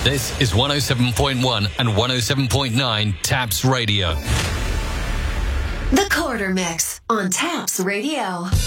This is 107.1 and 107.9 Taps Radio. The Quarter Mix on Taps Radio.